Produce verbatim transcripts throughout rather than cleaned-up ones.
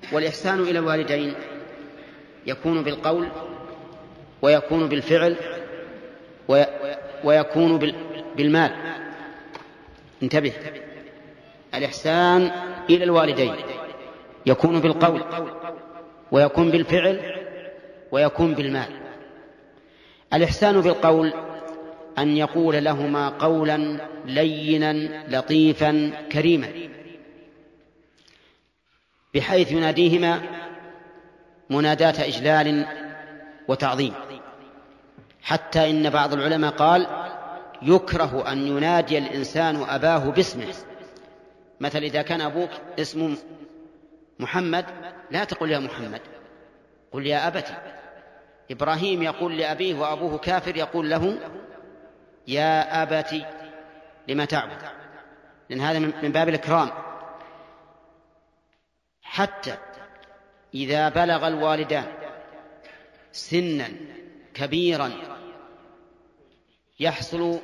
والإحسان إلى الوالدين يكون بالقول ويكون بالفعل ويكون بالمال. انتبه، الإحسان إلى الوالدين يكون بالقول ويكون بالفعل ويكون بالمال. الإحسان بالقول أن يقول لهما قولا لينا لطيفا كريما، بحيث يناديهما مناداة إجلال وتعظيم، حتى إن بعض العلماء قال يكره أن ينادي الإنسان أباه باسمه. مثل إذا كان أبوك اسمه محمد لا تقول يا محمد، قل يا أبتي. إبراهيم يقول لأبيه وأبوه كافر يقول له يا أبتي لما تعبد، لأن هذا من باب الإكرام. حتى إذا بلغ الوالدان سنا كبيرا يحصل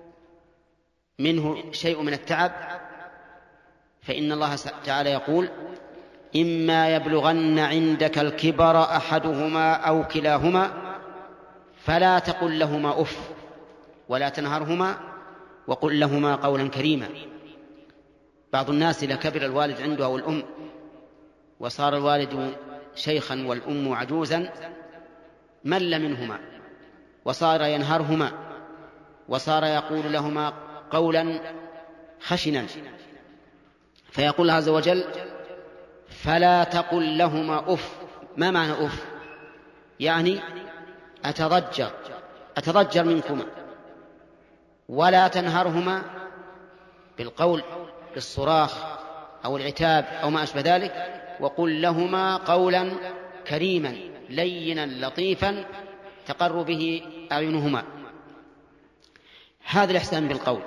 منه شيء من التعب، فإن الله تعالى يقول إما يبلغن عندك الكبر أحدهما أو كلاهما فلا تقل لهما أف ولا تنهرهما وقل لهما قولا كريما. بعض الناس إذا كبر الوالد عنده أو الأم وصار الوالد شيخا والأم عجوزا مل منهما وصار ينهرهما وصار يقول لهما قولا خشنا، فيقول الله عز وجل فلا تقل لهما أف. ما معنى أف؟ يعني أتضجر أتضجر منكما، ولا تنهرهما بالقول بالصراخ أو العتاب أو ما أشبه ذلك، وقل لهما قولا كريما لينا لطيفا تقر به أعينهما. هذا الإحسان بالقول.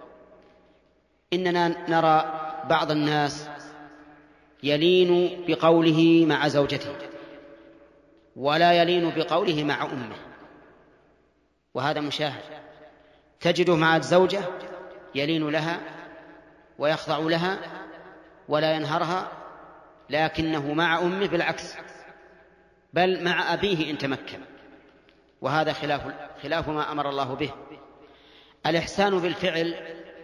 إننا نرى بعض الناس يلين بقوله مع زوجته ولا يلين بقوله مع أمه، وهذا مشاهد. تجده مع الزوجة يلين لها ويخضع لها ولا ينهرها، لكنه مع أمه بالعكس، بل مع أبيه إن تمكن، وهذا خلاف, خلاف ما أمر الله به. الإحسان بالفعل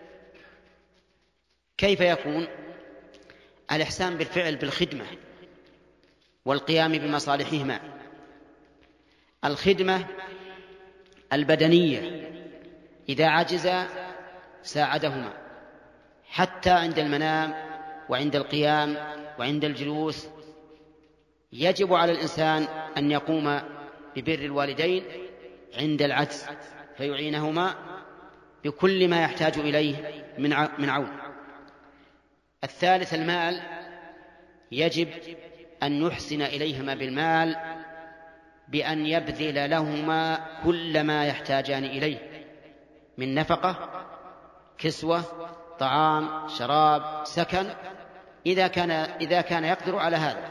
كيف يكون؟ الإحسان بالفعل بالخدمة والقيام بمصالحهما. الخدمة البدنية إذا عجز ساعدهما حتى عند المنام وعند القيام وعند الجلوس. يجب على الإنسان أن يقوم ببر الوالدين عند العجز فيعينهما بكل ما يحتاج إليه من عون. الثالث المال، يجب أن يحسن إليهما بالمال بأن يبذل لهما كل ما يحتاجان إليه من نفقة، كسوة، طعام، شراب، سكن، إذا كان إذا كان يقدر على هذا.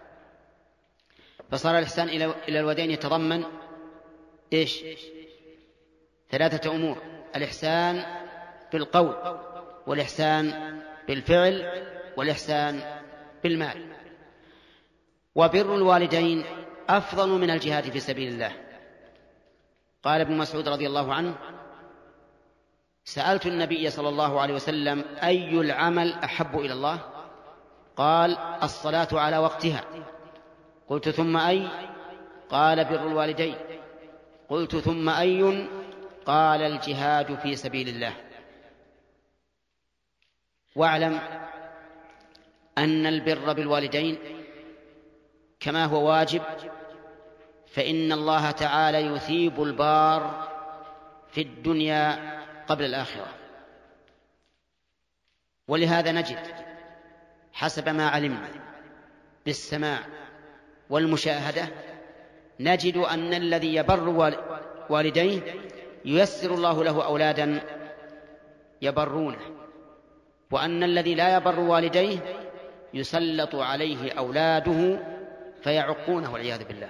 فصار الإحسان إلى الوالدين يتضمن إيش؟ ثلاثة أمور: الإحسان بالقول والإحسان بالفعل والإحسان بالمال. وبر الوالدين أفضل من الجهاد في سبيل الله. قال ابن مسعود رضي الله عنه: سألت النبي صلى الله عليه وسلم أي العمل أحب إلى الله؟ قال: الصلاة على وقتها. قلت: ثم أي؟ قال: بر الوالدين. قلت: ثم أي؟ قال: الجهاد في سبيل الله. واعلم أن البر بالوالدين كما هو واجب، فإن الله تعالى يثيب البار في الدنيا قبل الآخرة. ولهذا نجد حسب ما علمنا بالسماع والمشاهدة، نجد أن الذي يبر والديه ييسر الله له أولادا يبرونه، وأن الذي لا يبر والديه يسلط عليه أولاده فيعقونه والعياذ بالله.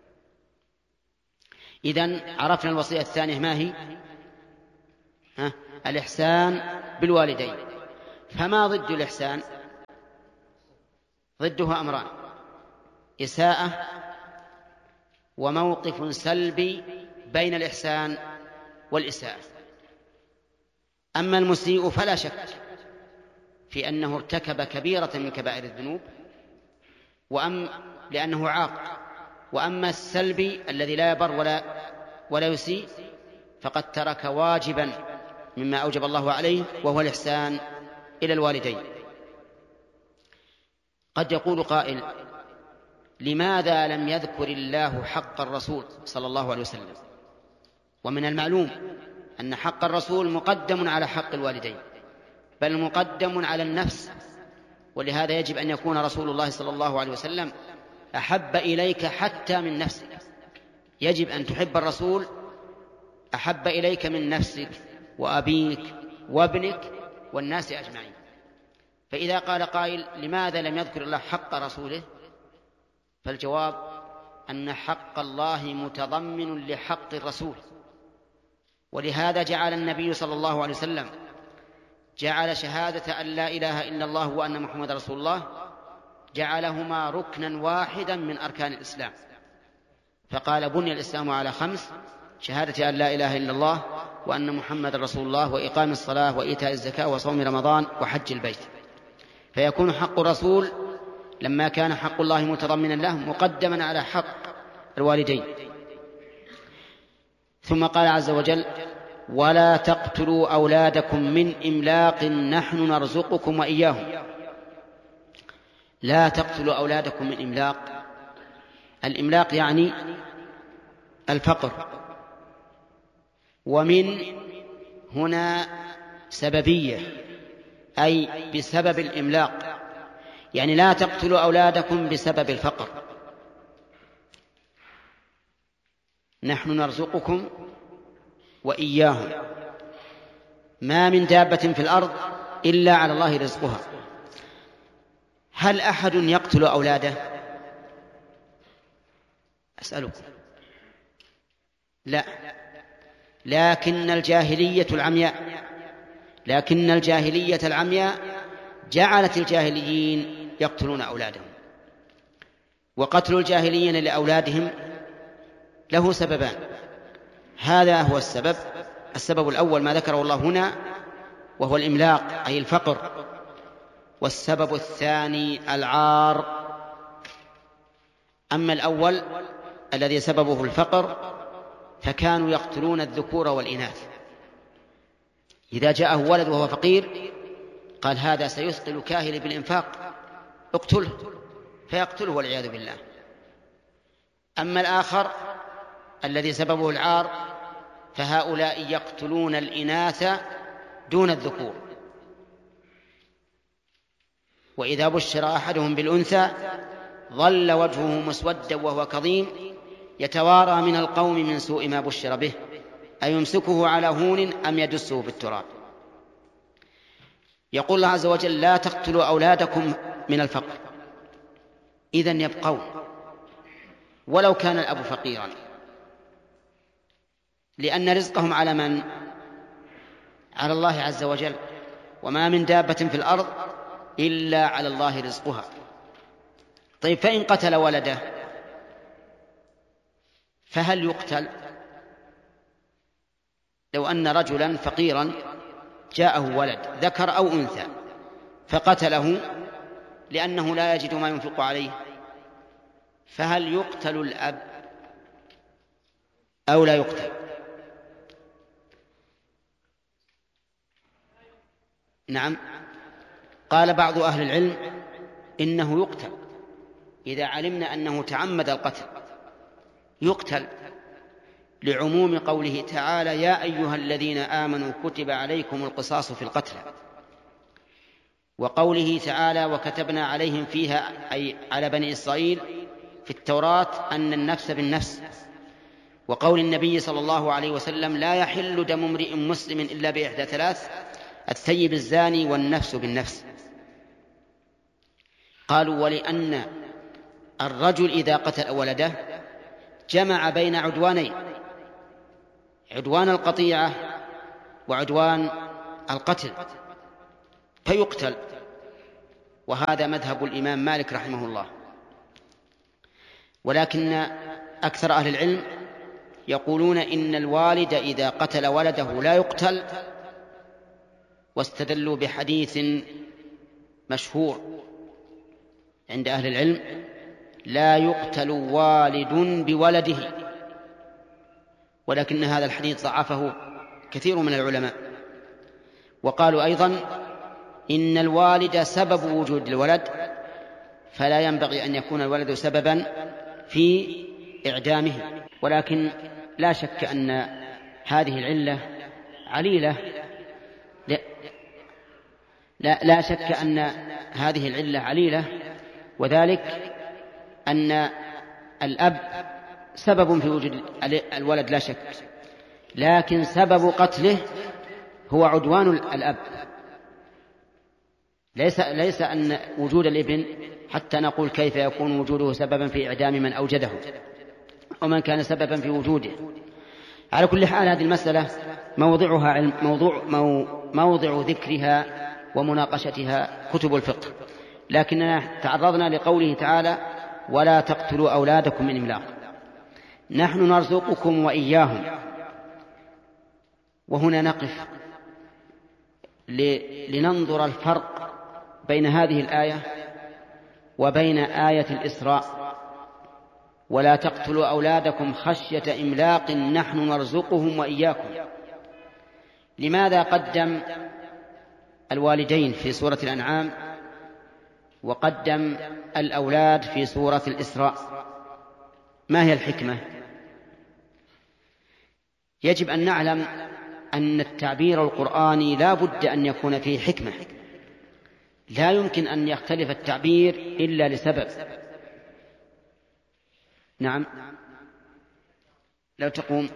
إذن عرفنا الوصية الثانية ما هي؟ ها؟ الإحسان بالوالدين. فما ضد الإحسان؟ ضدها أمران: إساءة وموقف سلبي بين الإحسان والإساءة. أما المسيء فلا شك في أنه ارتكب كبيرة من كبائر الذنوب وأم لأنه عاق. وأما السلبي الذي لا يبر ولا, ولا يسيء فقد ترك واجبا مما أوجب الله عليه، وهو الإحسان إلى الوالدين. قد يقول قائل: لماذا لم يذكر الله حق الرسول صلى الله عليه وسلم؟ ومن المعلوم أن حق الرسول مقدم على حق الوالدين، بل مقدم على النفس، ولهذا يجب أن يكون رسول الله صلى الله عليه وسلم أحب إليك حتى من نفسك. يجب أن تحب الرسول أحب إليك من نفسك وأبيك وابنك والناس أجمعين. فإذا قال قائل: لماذا لم يذكر الله حق رسوله؟ فالجواب أن حق الله متضمن لحق الرسول، ولهذا جعل النبي صلى الله عليه وسلم جعل شهادة أن لا إله إلا الله وأن محمد رسول الله جعلهما ركنا واحدا من أركان الإسلام، فقال: بني الإسلام على خمس: شهادة أن لا إله إلا الله وأن محمد رسول الله وإقام الصلاة وإيتاء الزكاة وصوم رمضان وحج البيت. فيكون حق الرسول لما كان حق الله متضمنا له مقدما على حق الوالدين. ثم قال عز وجل: ولا تقتلوا أولادكم من إملاق نحن نرزقكم وإياهم. لا تقتلوا أولادكم من إملاق. الإملاق يعني الفقر، ومن هنا سببية، أي بسبب الإملاق، يعني لا تقتلوا أولادكم بسبب الفقر. نحن نرزقكم وإياهم. ما من دابة في الأرض إلا على الله رزقها. هل أحد يقتل أولاده؟ أسألكم. لا، لكن الجاهلية العمياء لكن الجاهلية العمياء جعلت الجاهليين يقتلون أولادهم. وقتل الجاهليين لأولادهم له سببان. هذا هو السبب السبب الأول ما ذكره الله هنا، وهو الإملاق أي الفقر. والسبب الثاني العار. أما الأول الذي سببه الفقر فكانوا يقتلون الذكور والإناث. إذا جاءه ولد وهو فقير قال: هذا سيثقل كاهل بالإنفاق، اقتله، فيقتله والعياذ بالله. أما الآخر الذي سببه العار فهؤلاء يقتلون الإناث دون الذكور. وإذا بشر أحدهم بالأنثى ظل وجهه مسودا وهو كظيم يتوارى من القوم من سوء ما بشر به أيمسكه على هون أم يدسه بالتراب. يقول الله عز وجل: لا تقتلوا أولادكم من الفقر. إذن يبقون ولو كان الأب فقيرا، لأن رزقهم على من؟ على الله عز وجل. وما من دابة في الأرض إلا على الله رزقها. طيب، فإن قتل ولده فهل يقتل؟ لو أن رجلا فقيرا جاءه ولد ذكر أو أنثى فقتله لأنه لا يجد ما ينفق عليه، فهل يقتل الأب أو لا يقتل؟ نعم، قال بعض أهل العلم إنه يقتل إذا علمنا أنه تعمد القتل، يقتل لعموم قوله تعالى: يا أيها الذين آمنوا كتب عليكم القصاص في القتلى، وقوله تعالى: وكتبنا عليهم فيها أي على بني إسرائيل في التوراة أن النفس بالنفس، وقول النبي صلى الله عليه وسلم: لا يحل دم امرئ مسلم إلا بإحدى ثلاث: الثيب الزاني والنفس بالنفس. قالوا: ولأن الرجل إذا قتل ولده جمع بين عدوانين، عدوان القطيعة وعدوان القتل، فيقتل. وهذا مذهب الإمام مالك رحمه الله. ولكن أكثر أهل العلم يقولون إن الوالد إذا قتل ولده لا يقتل، واستدلوا بحديث مشهور عند أهل العلم: لا يقتل والد بولده. ولكن هذا الحديث ضعفه كثير من العلماء، وقالوا أيضا إن الوالد سبب وجود الولد، فلا ينبغي أن يكون الولد سببا في إعدامه. ولكن لا شك أن هذه العلة عليلة، لا, لا, لا شك أن هذه العلة عليلة، وذلك أن الأب سبب في وجود الولد لا شك، لكن سبب قتله هو عدوان الأب، ليس, ليس أن وجود الابن حتى نقول كيف يكون وجوده سببا في إعدام من أوجده ومن كان سببا في وجوده. على كل حال هذه المسألة موضعها علم، موضوع, موضع ذكرها ومناقشتها كتب الفقه، لكننا تعرضنا لقوله تعالى: ولا تقتلوا أولادكم من إملاق، نحن نرزقكم وإياهم. وهنا نقف لننظر الفرق بين هذه الآية وبين آية الإسراء: ولا تقتلوا أولادكم خشية إملاق نحن نرزقهم وإياكم. لماذا قدم الوالدين في سورة الأنعام وقدم الأولاد في سورة الإسراء؟ ما هي الحكمة؟ يجب أن نعلم أن التعبير القرآني لا بد أن يكون فيه حكمة، لا يمكن أن يختلف التعبير إلا لسبب. نعم، لو تقوم.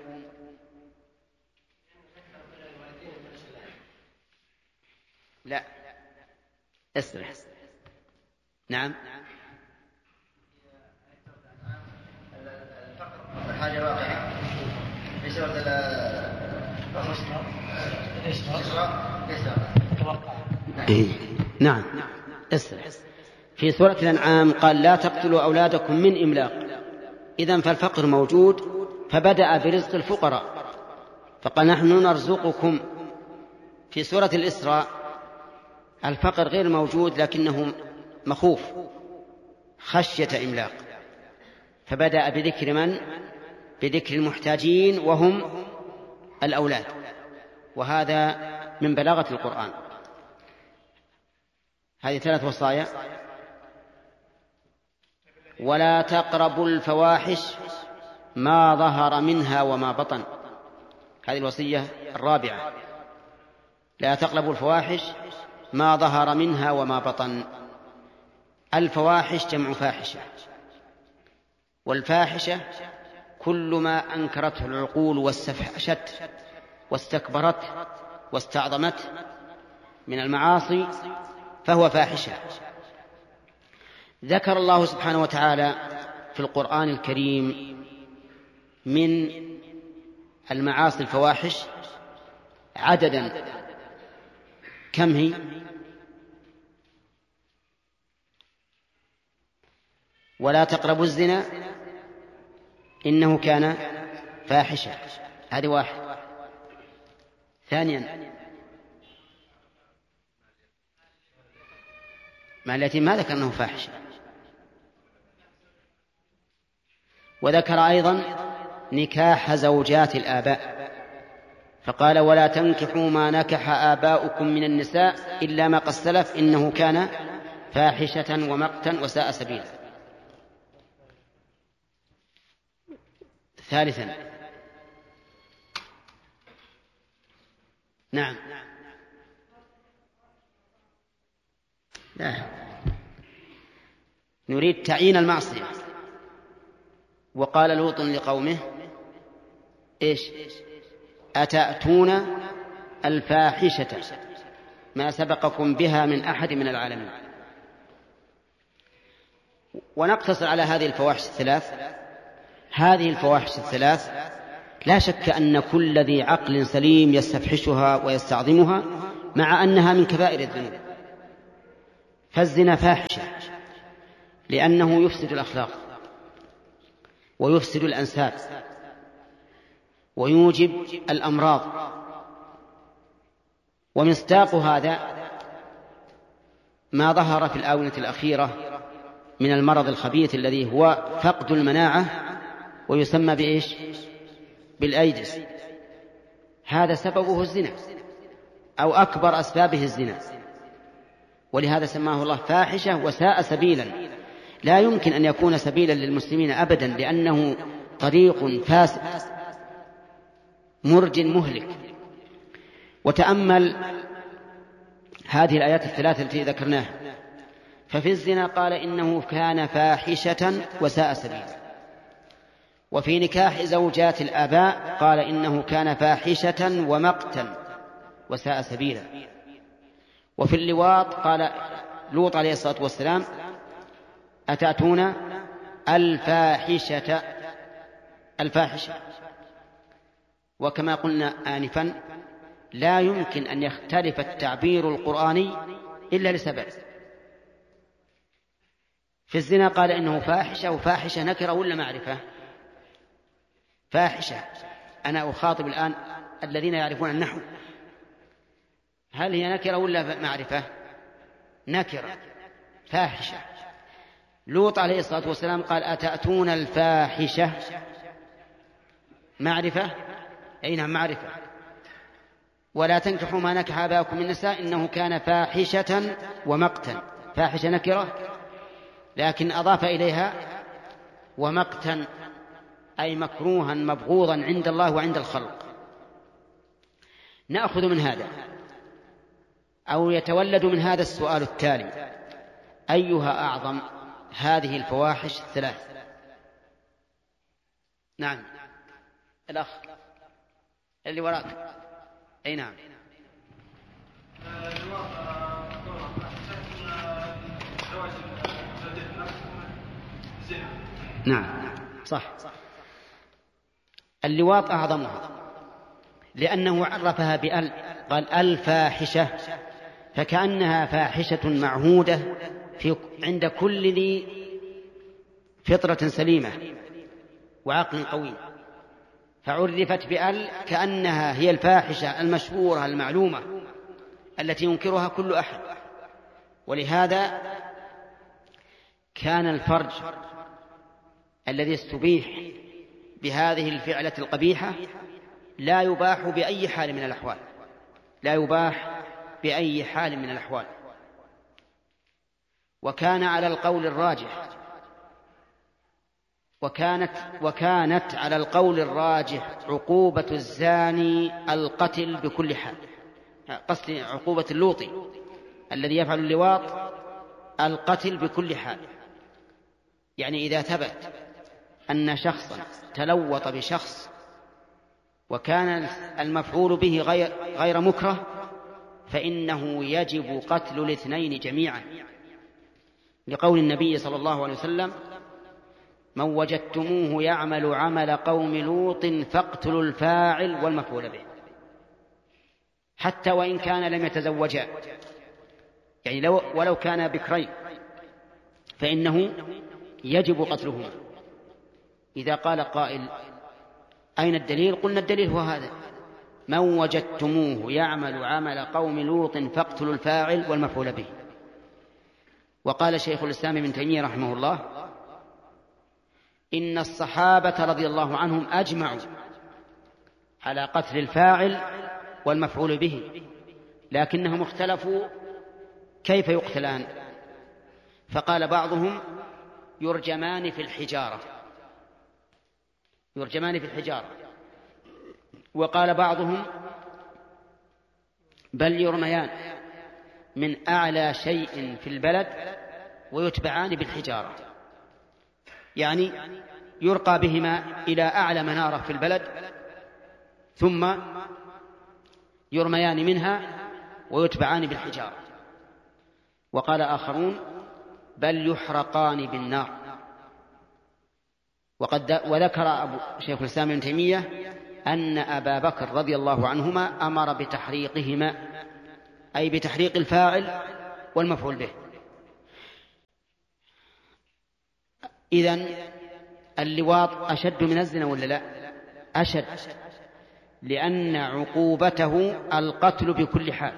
لا اسرح. نعم، الحاجة واقعة في سورة نعم اسرح. في سورة الأنعام قال: لا تقتلوا أولادكم من إملاق. إذن فالفقر موجود، فبدأ برزق الفقراء فقال: نحن نرزقكم. في سورة الإسراء الفقر غير موجود لكنه مخوف، خشية إملاق، فبدأ بذكر من؟ بذكر المحتاجين وهم الأولاد، وهذا من بلاغة القرآن. هذه ثلاث وصايا: ولا تقربوا الفواحش ما ظهر منها وما بطن. هذه الوصية الرابعة: لا تقربوا الفواحش ما ظهر منها وما بطن. الفواحش جمع فاحشة، والفاحشة كل ما أنكرته العقول واستفحشت واستكبرت واستعظمت من المعاصي فهو فاحشة. ذكر الله سبحانه وتعالى في القرآن الكريم من المعاصي الفواحش عددا، كم هي؟ ولا تقربوا الزنا إنه كان فاحشة، هذه واحد. ثانيا مع اليتيم ما ذكر أنه فاحشة. وذكر أيضا نكاح زوجات الآباء فقال: ولا تنكحوا ما نكح آباؤكم من النساء إلا ما قد سلف إنه كان فاحشة ومقتا وساء سبيلا. ثالثا نعم لا نريد تعيين المعصية. وقال لوط لقومه: إيش؟ أتأتون الفاحشة ما سبقكم بها من أحد من العالمين. ونقتصر على هذه الفواحش الثلاث. هذه الفواحش الثلاث لا شك أن كل ذي عقل سليم يستفحشها ويستعظمها، مع أنها من كبائر الذنوب. فالزنا فاحشة لأنه يفسد الأخلاق، ويفسد الأنساب ويوجب الأمراض. ومصداق هذا ما ظهر في الآونة الأخيرة من المرض الخبيث الذي هو فقد المناعة ويسمى بإيش؟ بالأيدز. هذا سببه الزنا أو أكبر أسبابه الزنا، ولهذا سماه الله فاحشة وساء سبيلا. لا يمكن أن يكون سبيلا للمسلمين أبدا، لأنه طريق فاسد مرج مهلك. وتأمل هذه الآيات الثلاثة التي ذكرناها. ففي الزنا قال إنه كان فاحشة وساء سبيلا، وفي نكاح زوجات الآباء قال إنه كان فاحشة ومقتا وساء سبيلا، وفي اللواط قال لوط عليه الصلاة والسلام أتأتون الفاحشة الفاحشة. وكما قلنا آنفا لا يمكن أن يختلف التعبير القرآني إلا لسبب. في الزنا قال إنه فاحشة، وفاحشة نكرة ولا معرفة؟ فاحشة. أنا أخاطب الآن الذين يعرفون النحو، هل هي نكرة ولا معرفة؟ نكرة، فاحشة. لوط عليه الصلاة والسلام قال أتأتون الفاحشة، معرفة؟ أي نعم معرفة. ولا تنكحوا ما نكح آباؤكم من النساء إنه كان فاحشة ومقتا. فاحشة نكرة، لكن أضاف إليها ومقتا، أي مكروها مبغوضا عند الله وعند الخلق. نأخذ من هذا أو يتولد من هذا السؤال التالي: أيها أعظم هذه الفواحش الثلاث؟ نعم الأخ اللي وراك. أي نعم. نعم صح. اللواط أعظمها، لأنه عرفها بأل، قال الفاحشة، فكأنها فاحشة معهودة في عند كل ذي فطرة سليمة وعقل قوي، فعرفت بأل كأنها هي الفاحشة المشهورة المعلومة التي ينكرها كل أحد. ولهذا كان الفرج الذي استبيح بهذه الفعلة القبيحة لا يباح بأي حال من الأحوال، لا يباح بأي حال من الأحوال. وكان على القول الراجح وكانت وكانت على القول الراجح عقوبة الزاني القتل بكل حال، قصد عقوبة اللوطي الذي يفعل اللواط القتل بكل حال. يعني إذا ثبت أن شخصا تلوط بشخص وكان المفعول به غير, غير مكره فإنه يجب قتل الاثنين جميعا، لقول النبي صلى الله عليه وسلم: من وجدتموه يعمل عمل قوم لوط فاقتلوا الفاعل والمفعول به، حتى وإن كان لم يتزوجا، يعني لو ولو كان بكرين فإنه يجب قتلهما. إذا قال قائل: أين الدليل؟ قلنا الدليل هو هذا: من وجدتموه يعمل عمل قوم لوط فاقتلوا الفاعل والمفعول به. وقال شيخ الإسلام ابن تيمية رحمه الله: إن الصحابة رضي الله عنهم أجمعوا على قتل الفاعل والمفعول به، لكنهم اختلفوا كيف يقتلان، فقال بعضهم: يرجمان في الحجارة يرجمان في الحجارة وقال بعضهم: بل يرميان من أعلى شيء في البلد ويتبعان بالحجارة، يعني يرقى بهما إلى أعلى منارة في البلد ثم يرميان منها ويتبعان بالحجارة. وقال آخرون: بل يحرقان بالنار. وقد وذكر أبو شيخ الإسلام ابن تيمية أن أبا بكر رضي الله عنهما أمر بتحريقهما، أي بتحريق الفاعل والمفعول به. إذن اللواط أشد من الزنا ولا لا؟ أشد، لأن عقوبته القتل بكل حال.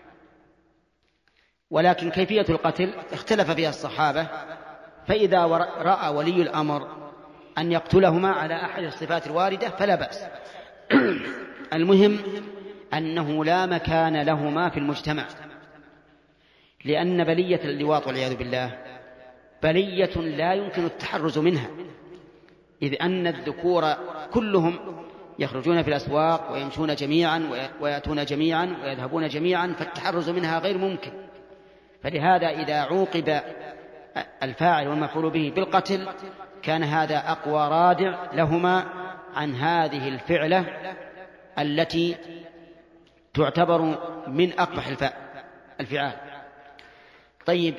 ولكن كيفية القتل اختلف فيها الصحابة، فإذا رأى ولي الأمر أن يقتلهما على أحد الصفات الواردة فلا بأس. المهم أنه لا مكان لهما في المجتمع، لأن بلية اللواط والعياذ بالله بلية لا يمكن التحرز منها، إذ أن الذكور كلهم يخرجون في الأسواق ويمشون جميعا ويأتون جميعا ويذهبون جميعا، فالتحرز منها غير ممكن. فلهذا إذا عوقب الفاعل والمفعول به بالقتل كان هذا أقوى رادع لهما عن هذه الفعلة التي تعتبر من أقبح الفعال. طيب،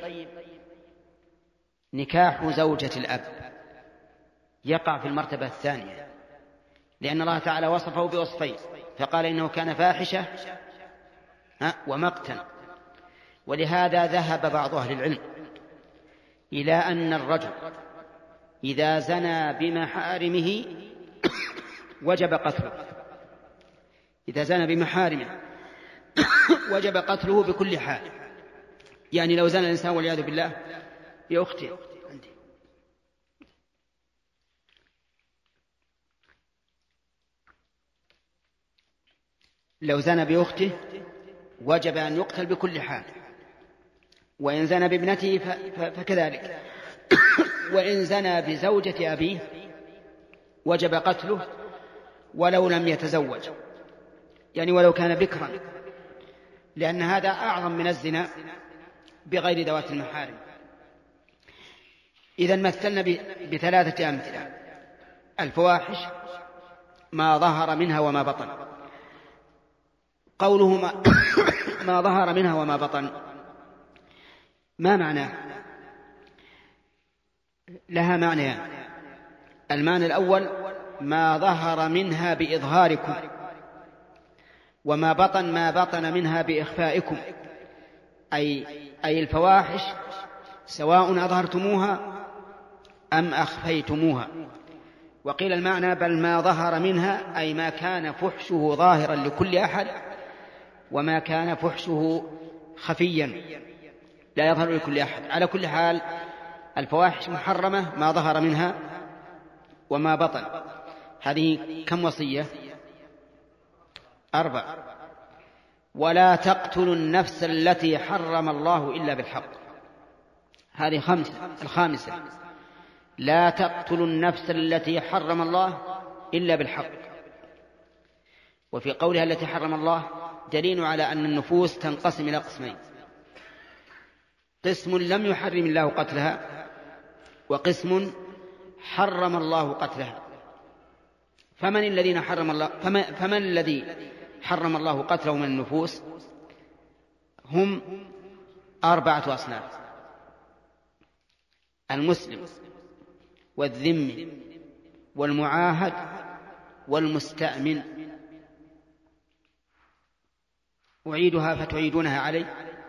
نكاح زوجة الأب يقع في المرتبة الثانية، لأن الله تعالى وصفه بوصفين، فقال إنه كان فاحشة ومقتا. ولهذا ذهب بعض أهل العلم إلى أن الرجل إذا زنى بمحارمه وجب قتله، إذا زنى بمحارمه وجب قتله بكل حال. يعني لو زنى الإنسان والعياذ بالله بأخته، لو زنى بأخته وجب أن يقتل بكل حال، وإن زنى بابنته فكذلك، وإن زنى بزوجة أبيه وجب قتله ولو لم يتزوج، يعني ولو كان بكرا، لأن هذا أعظم من الزنا بغير ذوات المحارم. إذن مثلنا بثلاثة أمثلة: الفواحش ما ظهر منها وما بطن. قوله ما, ما ظهر منها وما بطن ما معناه؟ لها معنيان. المعنى الأول ما ظهر منها بإظهاركم، وما بطن ما بطن منها بإخفائكم، أي, أي الفواحش سواء أظهرتموها أم أخفيتموها. وقيل المعنى بل ما ظهر منها أي ما كان فحشه ظاهرا لكل أحد، وما كان فحشه خفيا لا يظهر لكل أحد. على كل حال الفواحش محرمة ما ظهر منها وما بطن. هذه كم وصية؟ أربع. ولا تقتلوا النفس التي حرم الله إلا بالحق، هذه خمسة. الخامسة لا تقتلوا النفس التي حرم الله إلا بالحق. وفي قولها التي حرم الله دليل على أن النفوس تنقسم إلى قسمين: قسم لم يحرم الله قتلها، وقسم حرم الله قتلها. فمن الذين حرم الله فمن, فمن الذي حرم الله قتله من النفوس؟ هم أربعة أصناف: المسلم والذمي والمعاهد والمستأمن. أعيدها فتعيدونها علي.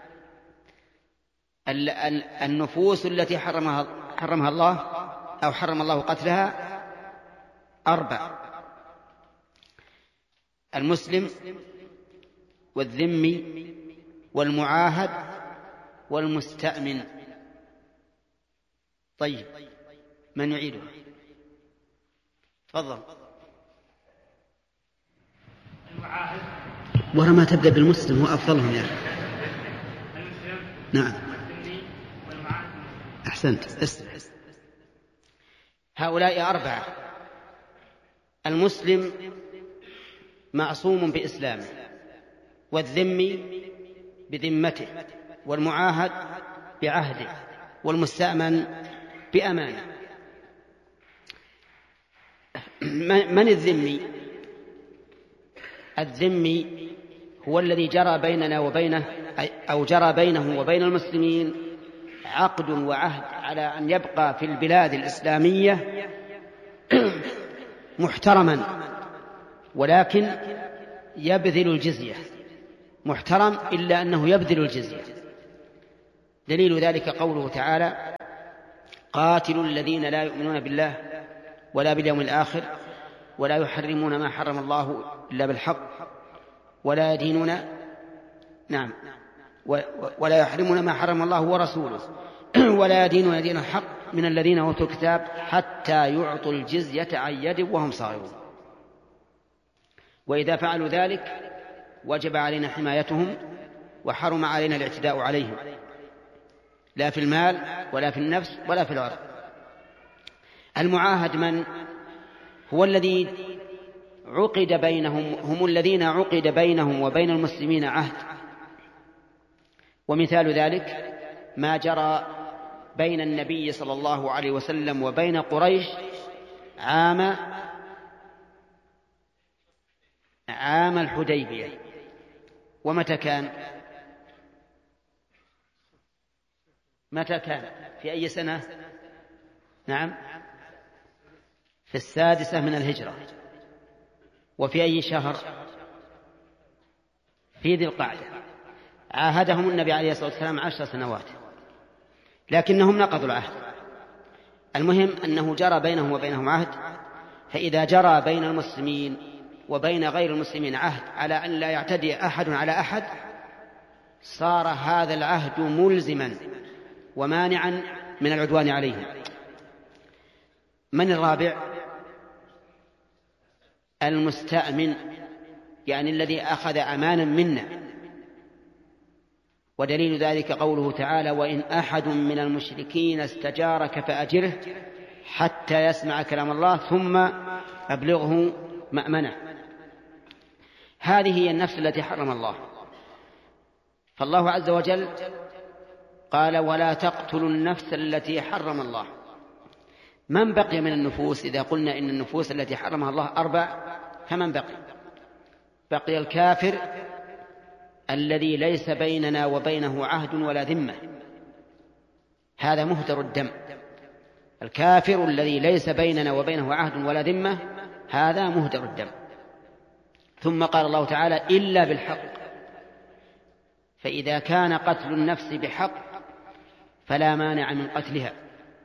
النفوس التي حرمها, حرمها الله أو حرم الله قتلها أربع: المسلم والذمي والمعاهد والمستأمن. طيب، من يعيده؟ تفضل. المعاهد ورا ما تبدأ بالمسلم هو أفضلهم يا أخي. المسلم نعم والذمي والمعاهد. أحسنت. اسمع، هؤلاء أربعة: المسلم معصوم بإسلامه، والذمي بذمته، والمعاهد بعهده، والمستأمن بأمانه. من الذمي؟ الذمي هو الذي جرى بيننا وبينه أو جرى بينه وبين المسلمين عقد وعهد على أن يبقى في البلاد الإسلامية محترما، ولكن يبذل الجزية. محترم إلا أنه يبذل الجزية. دليل ذلك قوله تعالى: قاتلوا الذين لا يؤمنون بالله ولا باليوم الآخر، ولا يحرمون ما حرم الله إلا بالحق، ولا يدينون نعم ولا يحرمون ما حرم الله ورسوله، ولا يدينون دين الحق من الذين أوتوا الكتاب حتى يعطوا الجزية عن يد وهم صاغرون. وإذا فعلوا ذلك وجب علينا حمايتهم، وحرم علينا الاعتداء عليهم، لا في المال ولا في النفس ولا في العرض. المعاهد من هو؟ الذي عقد بينهم، هم الذين عقد بينهم وبين المسلمين عهد. ومثال ذلك ما جرى بين النبي صلى الله عليه وسلم وبين قريش عام عام الحديبية. ومتى كان؟ متى كان؟ في أي سنة؟ نعم، في السادسة من الهجرة. وفي أي شهر؟ في ذي القعدة. عاهدهم النبي عليه الصلاة والسلام عشر سنوات، لكنهم نقضوا العهد. المهم أنه جرى بينهم وبينهم عهد، فإذا جرى بين المسلمين وبين غير المسلمين عهد على أن لا يعتدي أحد على أحد، صار هذا العهد ملزما ومانعا من العدوان عليهم. من الرابع؟ المستأمن، يعني الذي أخذ أمانا منا. ودليل ذلك قوله تعالى: وإن أحد من المشركين استجارك فأجره حتى يسمع كلام الله ثم أبلغه مأمنه. هذه هي النفس التي حرم الله. فالله عز وجل قال: ولا تقتلوا النفس التي حرم الله. من بقي من النفوس؟ إذا قلنا إن النفوس التي حرمها الله أربع، فمن بقي؟ بقي الكافر الذي ليس بيننا وبينه عهد ولا ذمة، هذا مهدر الدم. الكافر الذي ليس بيننا وبينه عهد ولا ذمة هذا مهدر الدم. ثم قال الله تعالى: إلا بالحق. فإذا كان قتل النفس بحق فلا مانع من قتلها.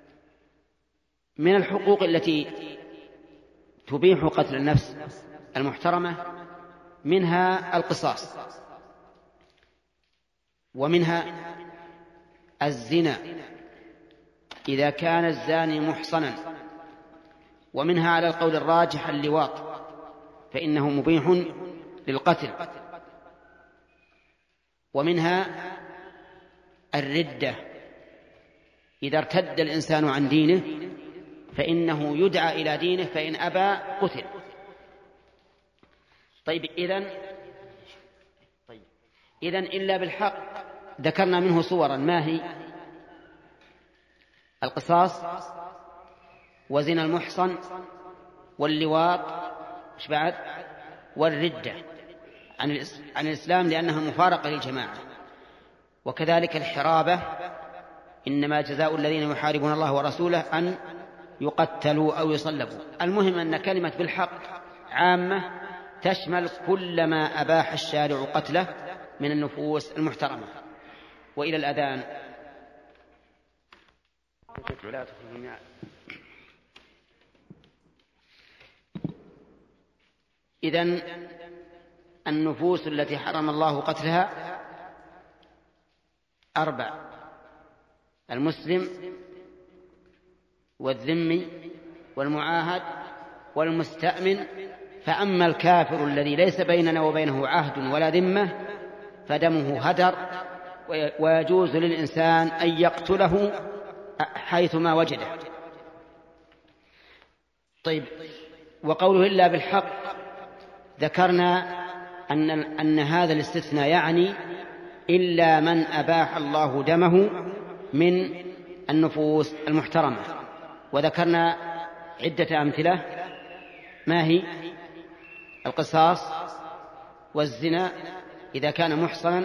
من الحقوق التي تبيح قتل النفس المحترمة منها القصاص، ومنها الزنا إذا كان الزاني محصنا، ومنها على القول الراجح اللواط، فإنه مبيح للقتل، ومنها الردة إذا ارتد الإنسان عن دينه فإنه يدعى إلى دينه، فإن أبى قتل. طيب إذن طيب إذن إلا بالحق ذكرنا منه صورا، ما هي؟ القصاص، وزنا المحصن، واللواط، إيش بعد؟ والردة عن الإسلام لأنها مفارقة للجماعة. وكذلك الحرابة، إنما جزاء الذين يحاربون الله ورسوله أن يقتلوا أو يصلبوا. المهم أن كلمة بالحق عامة تشمل كل ما أباح الشارع قتله من النفوس المحترمة. وإلى الأذان. إذن النفوس التي حرم الله قتلها أربع: المسلم والذمي والمعاهد والمستأمن. فأما الكافر الذي ليس بيننا وبينه عهد ولا ذمة فدمه هدر، ويجوز للإنسان أن يقتله حيثما وجده. طيب، وقوله إلا بالحق ذكرنا أن, أن هذا الاستثناء يعني إلا من أباح الله دمه من النفوس المحترمة. وذكرنا عدة أمثلة، ما هي؟ القصاص، والزنا إذا كان محصنا،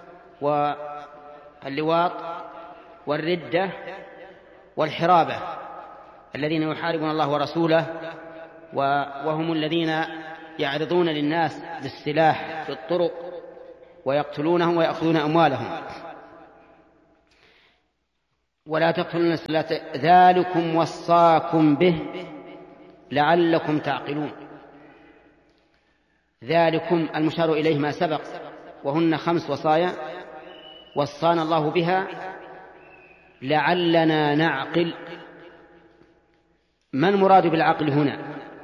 واللواط، والردة، والحرابة الذين يحاربون الله ورسوله وهم الذين يعرضون للناس بالسلاح في الطرق ويقتلونهم ويأخذون أموالهم. ولا تقتلوا النفس التي ذلكم وصاكم به لعلكم تعقلون. ذلكم المشار إليه ما سبق، وهن خمس وصايا وصانا الله بها لعلنا نعقل. ما المراد بالعقل هنا؟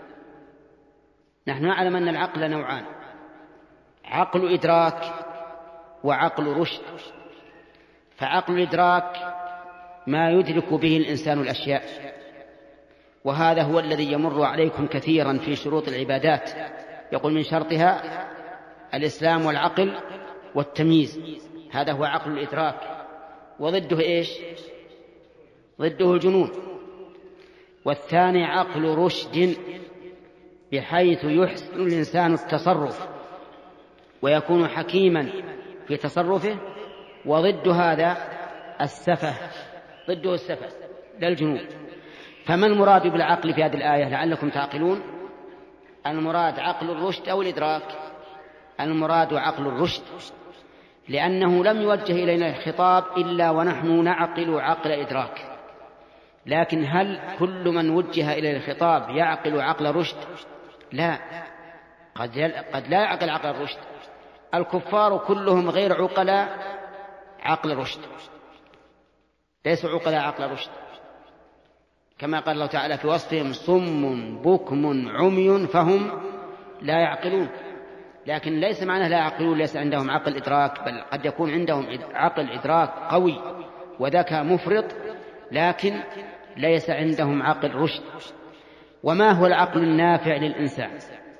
نحن نعلم أن العقل نوعان: عقل إدراك وعقل رشد. فعقل الإدراك ما يدرك به الإنسان الأشياء، وهذا هو الذي يمر عليكم كثيرا في شروط العبادات، يقول من شرطها الإسلام والعقل والتمييز. هذا هو عقل الإدراك، وضده إيش؟ ضده الجنون. والثاني عقل رشد، بحيث يحسن الإنسان التصرف ويكون حكيما في تصرفه، وضد هذا السفه، ضده السفه لا الجنون. فما المراد بالعقل في هذه الآية لعلكم تعقلون؟ المراد عقل الرشد أو الإدراك؟ المراد عقل الرشد، لأنه لم يوجه إلينا الخطاب إلا ونحن نعقل عقل إدراك. لكن هل كل من وجه إلى الخطاب يعقل عقل رشد؟ لا، قد قد لا يعقل عقل الرشد. الكفار كلهم غير عقلاء عقل رشد، ليسوا عقلاء عقل رشد، كما قال الله تعالى في وصفهم: صم بكم عمي فهم لا يعقلون. لكن ليس معناه لا يعقلون ليس عندهم عقل إدراك، بل قد يكون عندهم عقل إدراك قوي وذكاء مفرط، لكن ليس عندهم عقل رشد. وما هو العقل النافع للإنسان؟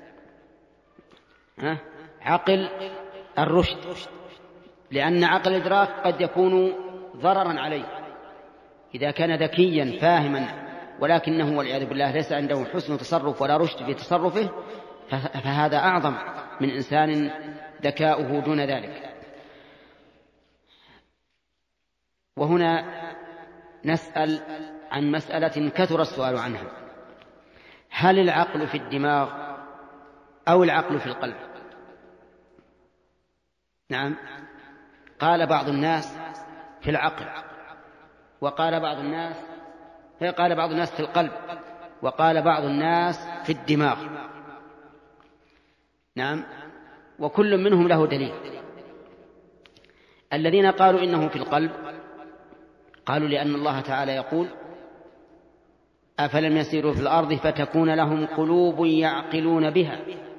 ها؟ عقل الرشد، لأن عقل الإدراك قد يكون ضررا عليه إذا كان ذكيا فاهما، ولكنه والعياذ بالله ليس عنده حسن تصرف ولا رشد في تصرفه، فهذا أعظم من إنسان ذكاؤه دون ذلك. وهنا نسأل عن مسألة كثر السؤال عنها: هل العقل في الدماغ أو العقل في القلب؟ نعم، قال بعض الناس في العقل، وقال بعض الناس قال بعض الناس في القلب، وقال بعض الناس في الدماغ. نعم، وكل منهم له دليل. الذين قالوا إنه في القلب قالوا لأن الله تعالى يقول: أفلم يسيروا في الأرض فتكون لهم قلوب يعقلون بها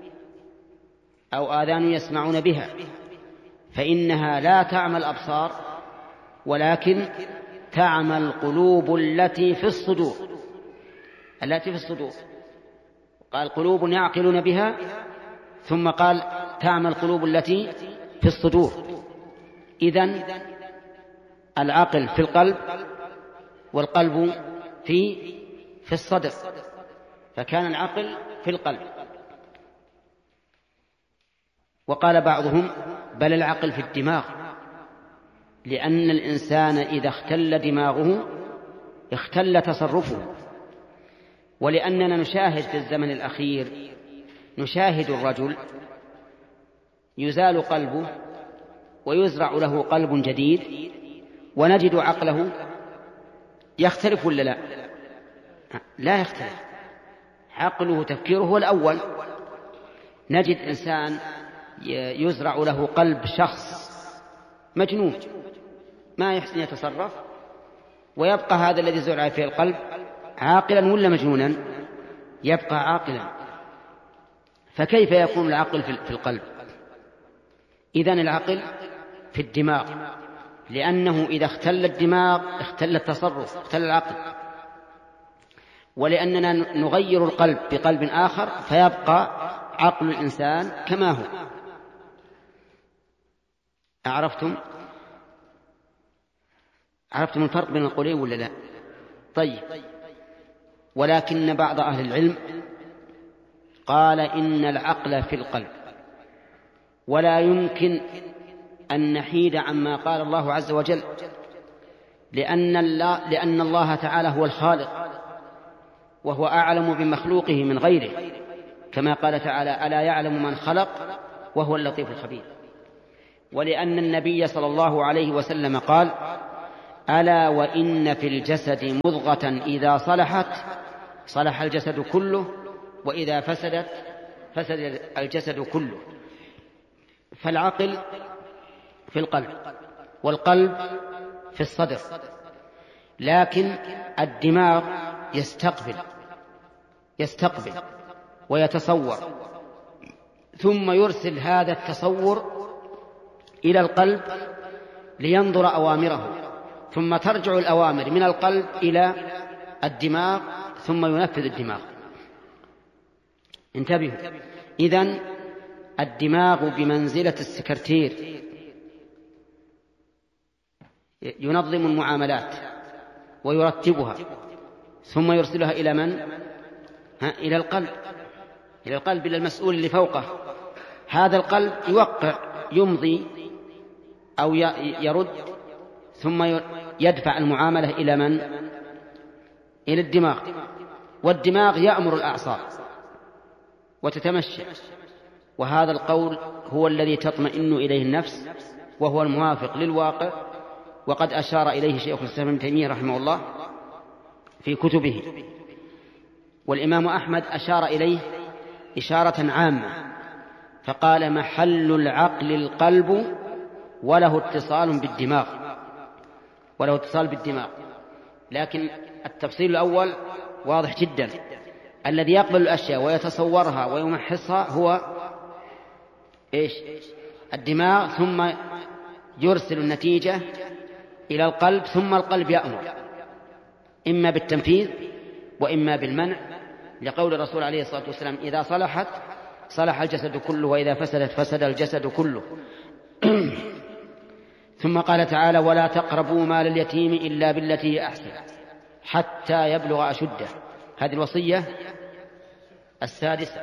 أو آذان يسمعون بها فإنها لا تعمى الأبصار ولكن تعمى القلوب التي في الصدور التي في الصدور قال قلوب يعقلون بها، ثم قال تعمى القلوب التي في الصدور. إذن العقل في القلب والقلب في في الصدر، فكان العقل في القلب. وقال بعضهم: بل العقل في الدماغ، لأن الإنسان إذا اختل دماغه اختل تصرفه. ولأننا نشاهد في الزمن الأخير، نشاهد الرجل يزال قلبه ويزرع له قلب جديد، ونجد عقله يختلف ولا لا؟ لا يختلف، عقله تفكيره هو الأول. نجد إنسان يزرع له قلب شخص مجنون ما يحسن يتصرف، ويبقى هذا الذي زرع فيه القلب عاقلا ولا مجنونا؟ يبقى عاقلا. فكيف يكون العقل في القلب؟ إذن العقل في الدماغ، لأنه إذا اختل الدماغ اختل التصرف، اختل العقل. ولأننا نغير القلب بقلب آخر فيبقى عقل الإنسان كما هو. أعرفتم؟ عرفتم الفرق بين القولين ولا لا؟ طيب. ولكن بعض أهل العلم قال إن العقل في القلب، ولا يمكن أن نحيد عما قال الله عز وجل، لأن الله, لأن الله تعالى هو الخالق وهو أعلم بمخلوقه من غيره، كما قال تعالى: ألا يعلم من خلق وهو اللطيف الخبير. ولأن النبي صلى الله عليه وسلم قال: ألا وإن في الجسد مضغة إذا صلحت صلح الجسد كله وإذا فسدت فسد الجسد كله. فالعقل في القلب، والقلب في الصدر، لكن الدماغ يستقبل يستقبل ويتصور، ثم يرسل هذا التصور إلى القلب لينظر أوامره، ثم ترجع الأوامر من القلب إلى الدماغ ثم ينفذ الدماغ. انتبهوا، إذن الدماغ بمنزلة السكرتير، ينظم المعاملات ويرتبها ثم يرسلها إلى من؟ ها؟ إلى القلب إلى القلب إلى المسؤول اللي فوقه. هذا القلب يوقع، يمضي أو يرد، ثم يدفع المعاملة إلى من؟ إلى الدماغ، والدماغ يأمر الأعصاب وتتمشى. وهذا القول هو الذي تطمئن إليه النفس، وهو الموافق للواقع، وقد أشار إليه شيخ الإسلام ابن تيمية رحمه الله في كتبه، والإمام أحمد أشار إليه إشارة عامة فقال: محل العقل القلب وله اتصال بالدماغ وله اتصال بالدماغ. لكن التفصيل الأول واضح جدا، الذي يقبل الأشياء ويتصورها ويمحصها هو إيش؟ الدماغ، ثم يرسل النتيجة إلى القلب، ثم القلب يأمر إما بالتنفيذ وإما بالمنع، لقول الرسول عليه الصلاة والسلام: إذا صلحت صلح الجسد كله، وإذا فسدت فسد الجسد كله. ثم قال تعالى: ولا تقربوا مال اليتيم إلا بالتي هي أحسن حتى يبلغ أشده. هذه الوصية السادسة.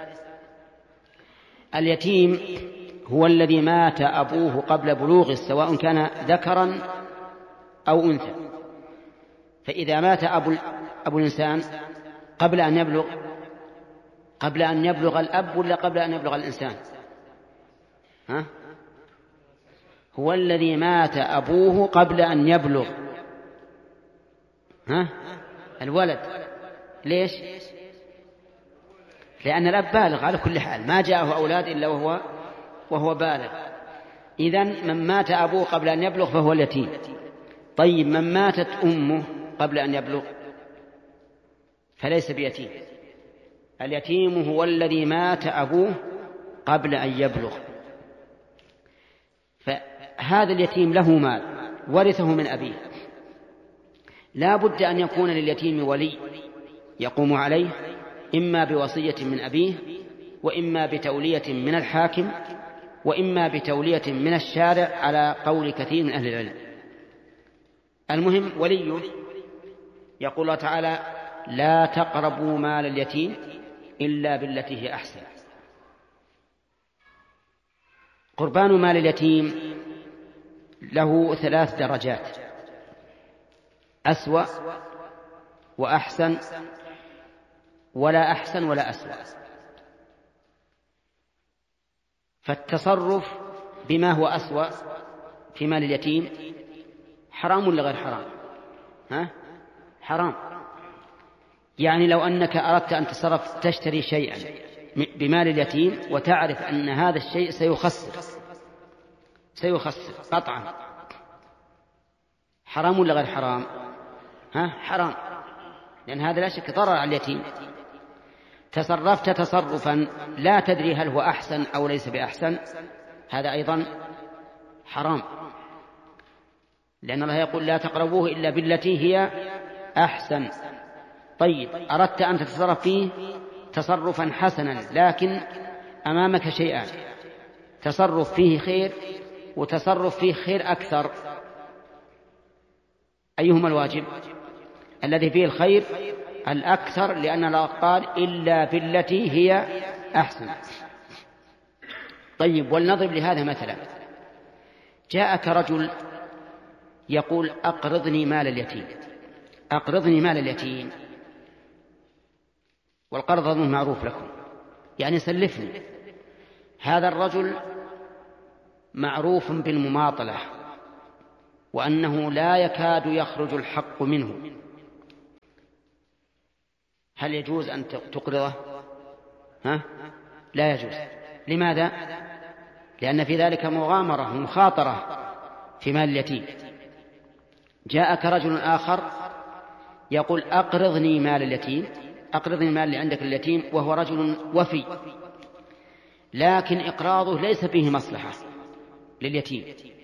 اليتيم هو الذي مات أبوه قبل بلوغه، سواء كان ذكرا أو أنثى. فإذا مات أبو, أبو الإنسان قبل أن يبلغ قبل أن يبلغ الأب ولا قبل أن يبلغ الإنسان؟ ها؟ هو الذي مات أبوه قبل أن يبلغ ها؟ الولد. ليش؟ لأن الأب بالغ على كل حال، ما جاءه أولاد إلا وهو وهو بالغ. إذن من مات أبوه قبل أن يبلغ فهو اليتيم. طيب، من ماتت أمه قبل أن يبلغ فليس بيتيم. اليتيم هو الذي مات أبوه قبل أن يبلغ. فهذا اليتيم له مال ورثه من أبيه، لا بد أن يكون لليتيم ولي يقوم عليه، إما بوصية من أبيه، وإما بتولية من الحاكم، وإما بتولية من الشارع على قول كثير من أهل العلم. المهم وليه. يقول الله تعالى: لا تقربوا مال اليتيم إلا بالتي هي أحسن. قربان مال اليتيم له ثلاث درجات: أسوأ وأحسن ولا أحسن ولا أسوأ. فالتصرف بما هو أسوأ في مال اليتيم حرام ولا غير حرام؟ ها؟ حرام. يعني لو أنك أردت أن تصرف تشتري شيئا بمال اليتيم وتعرف أن هذا الشيء سيخسر سيخسر قطعا، حرام ولا غير حرام؟ ها؟ حرام، لأن هذا لا شك ضرر على اليتيم. تصرفت تصرفا لا تدري هل هو أحسن أو ليس بأحسن، هذا أيضا حرام، لأن الله يقول: لا تقربوه إلا بالتي هي أحسن. طيب، أردت أن تتصرف فيه تصرفا حسنا، لكن أمامك شيئان: تصرف فيه خير وتصرف فيه خير أكثر، أيهما الواجب؟ الذي فيه الخير الأكثر، لأن الله قال: إلا بالتي هي أحسن. طيب، ولنضرب لهذا مثلا. جاءك رجل يقول: أقرضني مال اليتيم أقرضني مال اليتيم والقرض أظن معروف لكم، يعني سلفني. هذا الرجل معروف بالمماطلة، وأنه لا يكاد يخرج الحق منه. هل يجوز أن تقرضه؟ ها؟ لا يجوز. لماذا؟ لأن في ذلك مغامرة ومخاطرة في مال اليتيم. جاءك رجل آخر يقول أقرضني مال اليتيم، أقرضني المال اللي عندك اليتيم، وهو رجل وفي، لكن إقراضه ليس فيه مصلحة لليتيم،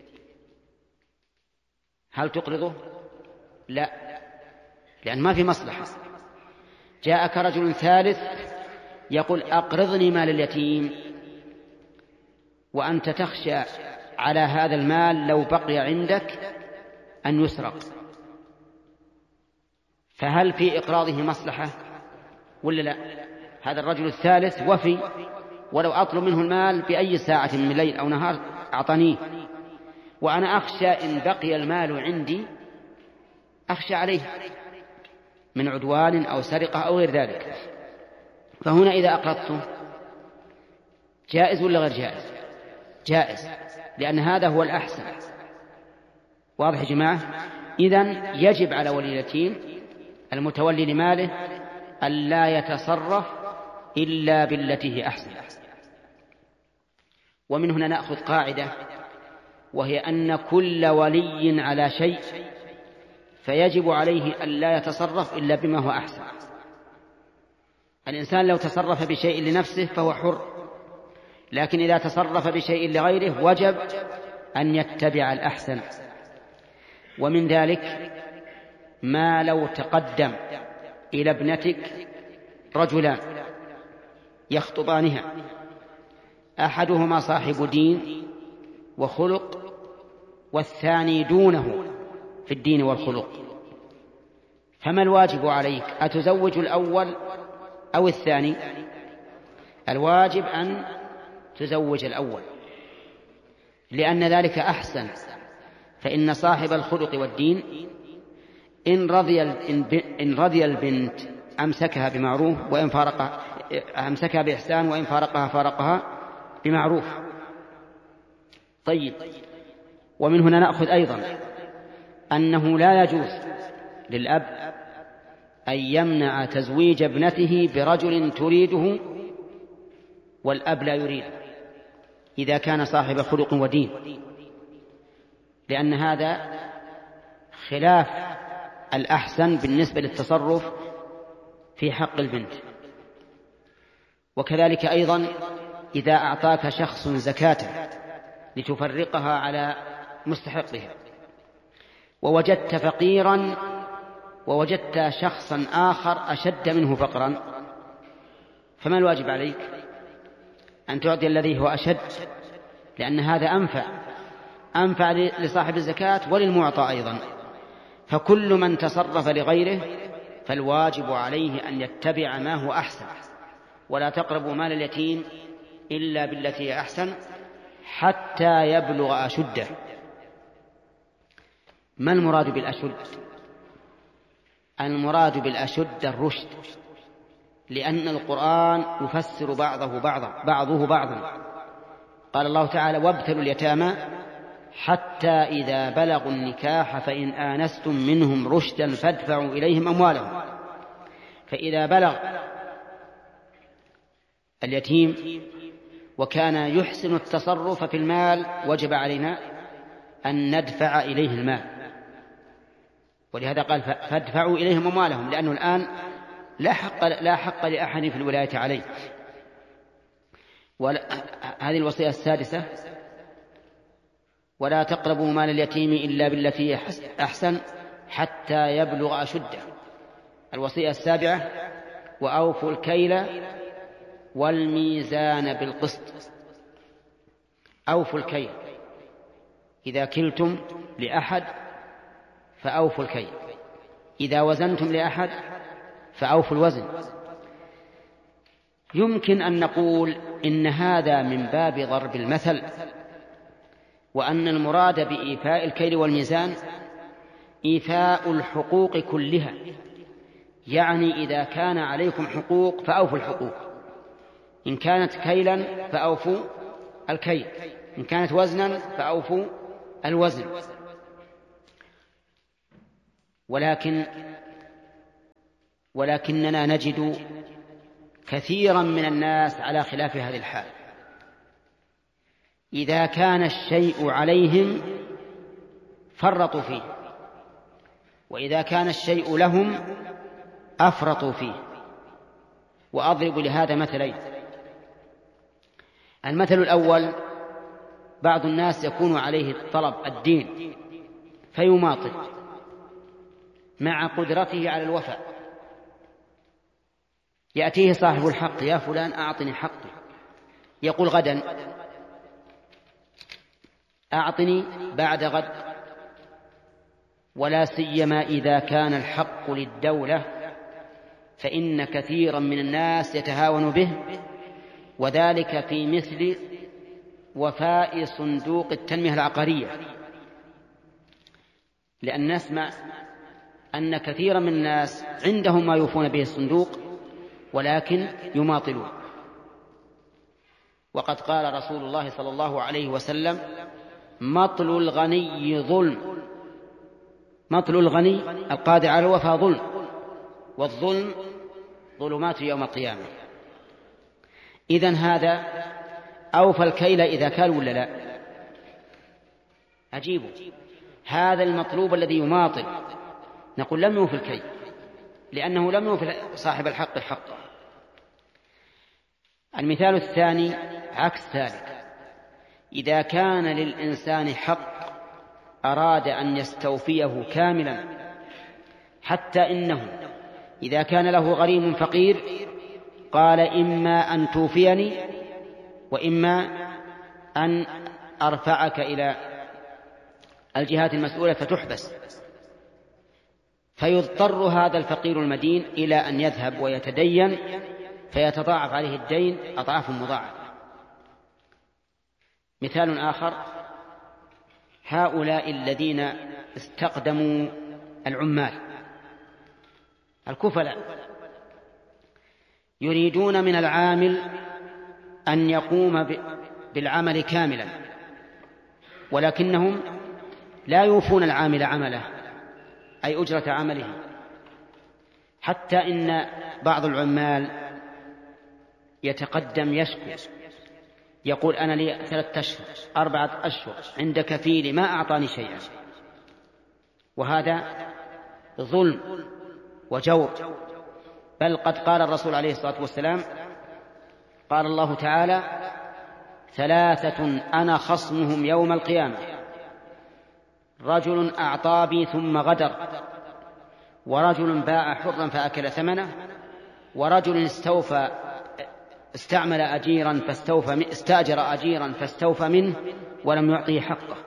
هل تقرضه؟ لا، لأن ما في مصلحة. جاءك رجل ثالث يقول أقرضني مال اليتيم، وأنت تخشى على هذا المال لو بقي عندك أن يسرق، فهل في إقراضه مصلحة ولا لا؟ هذا الرجل الثالث وفي، ولو أطلب منه المال بأي ساعة من ليل أو نهار أعطانيه، وأنا أخشى إن بقي المال عندي أخشى عليه من عدوان أو سرقة أو غير ذلك. فهنا إذا أقرضته جائز ولا غير جائز؟ جائز، لأن هذا هو الأحسن. واضح يا جماعة؟ إذن يجب على ولي اليتيم المتولي لماله ألا يتصرف إلا بالتي هي أحسن. ومن هنا نأخذ قاعدة، وهي أن كل ولي على شيء فيجب عليه ألا يتصرف إلا بما هو أحسن. الإنسان لو تصرف بشيء لنفسه فهو حر، لكن إذا تصرف بشيء لغيره وجب أن يتبع الأحسن. ومن ذلك ما لو تقدم إلى ابنتك رجلان يخطبانها، أحدهما صاحب دين وخلق والثاني دونه في الدين والخلق، فما الواجب عليك؟ أتزوج الأول أو الثاني؟ الواجب أن تزوج الأول، لأن ذلك أحسن. فإن صاحب الخلق والدين إن رضي إن رضي البنت أمسكها بمعروف، وإن فارقها أمسكها بإحسان، وإن فارقها فارقها بمعروف. طيب، ومن هنا نأخذ أيضا أنه لا يجوز للأب أن يمنع تزويج ابنته برجل تريده والأب لا يريد إذا كان صاحب خلق ودين، لأن هذا خلاف الأحسن بالنسبة للتصرف في حق البنت. وكذلك أيضا إذا أعطاك شخص زكاة لتفرقها على مستحقها، ووجدت فقيرا ووجدت شخصا آخر أشد منه فقرا، فما الواجب عليك؟ أن تعطي الذي هو أشد، لأن هذا أنفع أنفع لصاحب الزكاة وللمعطى أيضا. فكل من تصرف لغيره فالواجب عليه أن يتبع ما هو أحسن. ولا تقربوا مال اليتيم إلا بالتي هي أحسن حتى يبلغ أشده. ما المراد بالأشد؟ المراد بالأشد الرشد، لأن القرآن يفسر بعضه بعضا بعضه بعضا. قال الله تعالى: وابتلوا اليتامى حتى إذا بلغوا النكاح فإن آنستم منهم رشدا فادفعوا إليهم أموالهم. فإذا بلغ اليتيم وكان يحسن التصرف في المال وجب علينا أن ندفع إليه المال، ولهذا قال فادفعوا إليهم أموالهم، لأنه الآن لا حق, لا حق لأحد في الولاية عليه. هذه الوصية السادسة: ولا تقربوا مال اليتيم إلا بالتي أحسن حتى يبلغ أشده. الوصية السابعة: وأوفوا الكيل والميزان بالقسط. أوفوا الكيل، إذا كلتم لأحد فأوفوا الكيل، إذا وزنتم لأحد فأوفوا الوزن. يمكن أن نقول إن هذا من باب ضرب المثل، وأن المراد بإيفاء الكيل والميزان إيفاء الحقوق كلها، يعني إذا كان عليكم حقوق فأوفوا الحقوق، إن كانت كيلا فأوفوا الكيل، إن كانت وزنا فأوفوا الوزن. ولكن ولكننا نجد كثيرا من الناس على خلاف هذه الحال. إذا كان الشيء عليهم فرطوا فيه، وإذا كان الشيء لهم أفرطوا فيه. وأضرب لهذا مثلين. المثل الأول: بعض الناس يكون عليه الطلب الدين فيماطل مع قدرته على الوفاء، يأتيه صاحب الحق: يا فلان أعطني حقي، يقول غدا، أعطني بعد غد. ولا سيما إذا كان الحق للدولة، فإن كثيرا من الناس يتهاون به، وذلك في مثل وفاء صندوق التنمية العقارية. لأن نسمع أن كثيرا من الناس عندهم ما يوفون به الصندوق ولكن يماطلون. وقد قال رسول الله صلى الله عليه وسلم: مطل الغني ظلم. مطل الغني القادر على الوفاء ظلم، والظلم ظلمات يوم القيامة. إذن هذا أوفى الكيل إذا كان ولا لا؟ عجيب. هذا المطلوب الذي يماطل نقول لم يوفي الكيل، لأنه لم يوفي صاحب الحق حقه. المثال الثاني عكس ذلك: إذا كان للإنسان حق أراد أن يستوفيه كاملا، حتى إنه إذا كان له غريم فقير قال: إما أن توفيني وإما أن أرفعك إلى الجهات المسؤولة فتحبس. فيضطر هذا الفقير المدين إلى أن يذهب ويتدين، فيتضاعف عليه الدين أضعاف مضاعفة. مثال آخر: هؤلاء الذين استقدموا العمال الكفلاء يريدون من العامل أن يقوم بالعمل كاملا، ولكنهم لا يوفون العامل عمله، أي أجرة عمله. حتى إن بعض العمال يتقدم يشكو، يقول: أنا لي ثلاثة أشهر أربعة أشهر عند كفيلي ما أعطاني شيئا. وهذا ظلم وجور. بل قد قال الرسول عليه الصلاة والسلام: قال الله تعالى: ثلاثة أنا خصمهم يوم القيامة: رجل أعطى بي ثم غدر، ورجل باع حرا فأكل ثمنه، ورجل استوفى استعمل أجيرا فاستوفى استأجر أجيرا فاستوفى منه ولم يعطيه حقه.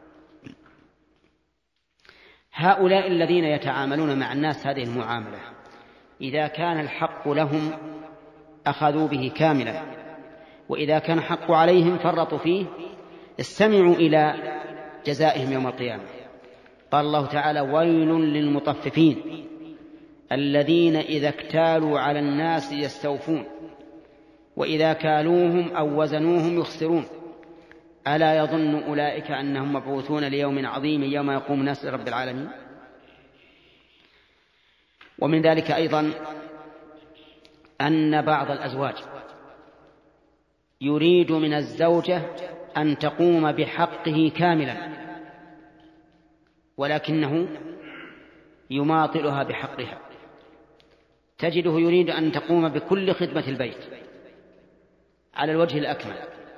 هؤلاء الذين يتعاملون مع الناس هذه المعاملة إذا كان الحق لهم أخذوا به كاملا، وإذا كان الحق عليهم فرطوا فيه، استمعوا إلى جزائهم يوم القيامة. قال الله تعالى: ويل للمطففين الذين إذا اكتالوا على الناس يستوفون وإذا كالوهم أو وزنوهم يخسرون ألا يظن أولئك أنهم مبعوثون ليوم عظيم يوم يقوم الناس لرب العالمين. ومن ذلك أيضا أن بعض الأزواج يريد من الزوجة أن تقوم بحقه كاملا، ولكنه يماطلها بحقها. تجده يريد أن تقوم بكل خدمة البيت على الوجه الأكمل،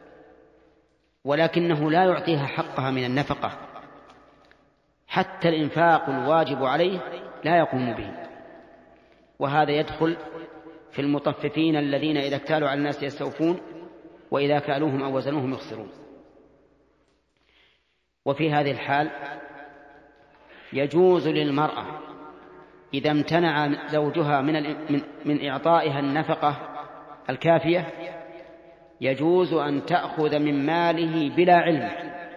ولكنه لا يعطيها حقها من النفقة، حتى الإنفاق الواجب عليه لا يقوم به. وهذا يدخل في المطففين الذين إذا اكتالوا على الناس يستوفون وإذا كالوهم أو وزنوهم يخسرون. وفي هذه الحال يجوز للمرأة إذا امتنع زوجها من من إعطائها النفقة الكافية يجوز أن تأخذ من ماله بلا علم.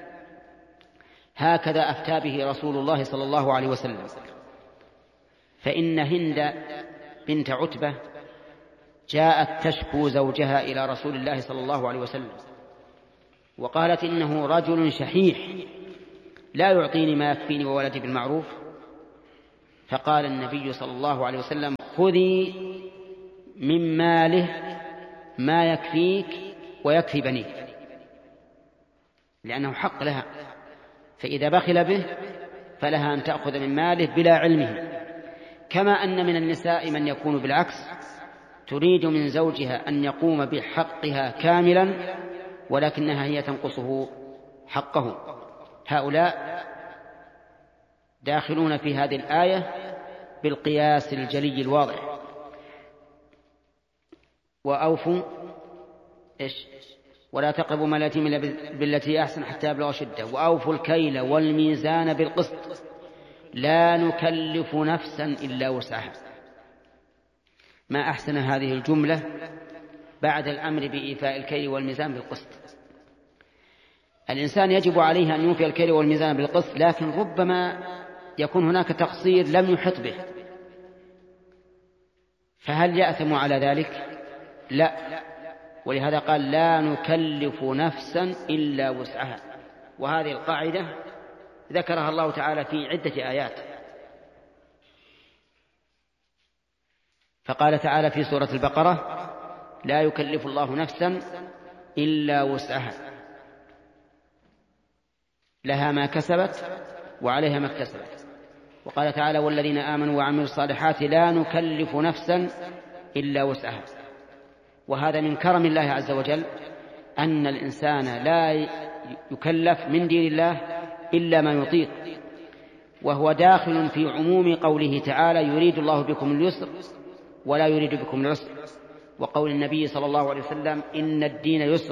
هكذا أفتى به رسول الله صلى الله عليه وسلم. فإن هند بنت عتبة جاءت تشكو زوجها إلى رسول الله صلى الله عليه وسلم، وقالت: إنه رجل شحيح لا يعطيني ما يكفيني وولدي بالمعروف. فقال النبي صلى الله عليه وسلم: خذي من ماله ما يكفيك ويكفي بنيك، لأنه حق لها، فإذا بخل به فلها أن تأخذ من ماله بلا علمه. كما أن من النساء من يكون بالعكس، تريد من زوجها أن يقوم بحقها كاملا ولكنها هي تنقصه حقه. هؤلاء داخلون في هذه الآية بالقياس الجلي الواضح. وأوفوا إيش؟ ولا تقربوا مال اليتيم إلا بالتي أحسن حتى يبلغ أشده وأوفوا الكيل والميزان بالقسط لا نكلف نفسا إلا وسعها. ما أحسن هذه الجملة بعد الأمر بإيفاء الكيل والميزان بالقسط. الإنسان يجب عليه أن يوفي الكيل والميزان بالقسط، لكن ربما يكون هناك تقصير لم يحط به، فهل يأثم على ذلك؟ لا، ولهذا قال لا نكلف نفسا إلا وسعها. وهذه القاعدة ذكرها الله تعالى في عدة آيات، فقال تعالى في سورة البقرة لا يكلف الله نفسا إلا وسعها لها ما كسبت وعليها ما اكتسبت. وقال تعالى والذين آمنوا وعملوا الصالحات لا نكلف نفسا إلا وسعها. وهذا من كرم الله عز وجل أن الإنسان لا يكلف من دين الله إلا ما يطيق، وهو داخل في عموم قوله تعالى يريد الله بكم اليسر ولا يريد بكم العسر، وقول النبي صلى الله عليه وسلم إن الدين يسر،